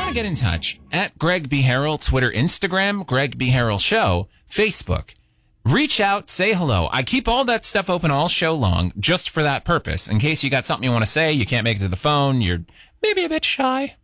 to get in touch, at Greg B. Harrell, Twitter, Instagram, Greg B. Harrell Show, Facebook. Reach out, say hello. I keep all that stuff open all show long just for that purpose. In case you got something you want to say, you can't make it to the phone, you're maybe a bit shy.